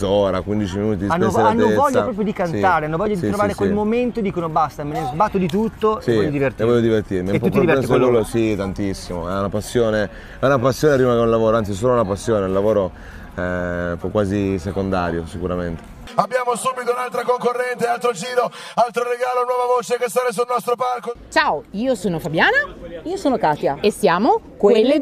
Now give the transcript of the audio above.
mezz'ora, 15 minuti di hanno spensieratezza. voglia proprio di cantare, hanno voglia di trovare quel sì. momento, dicono basta, me ne sbatto di tutto e voglio divertirmi. Voglio divertirmi. E tu ti diverti con loro? Sì, tantissimo, è una passione prima che un lavoro, anzi solo una passione, il lavoro è quasi secondario sicuramente. Abbiamo subito un'altra concorrente, altro giro, altro regalo, nuova voce che sale sul nostro palco. Ciao, io sono Fabiana. Io sono Katia. E siamo quelle